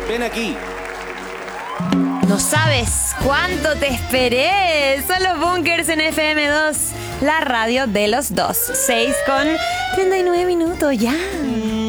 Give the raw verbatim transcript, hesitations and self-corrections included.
Ven aquí. No sabes cuánto te esperé. Son los Bunkers en F M dos, la radio de los dos. seis con treinta y nueve minutos ya.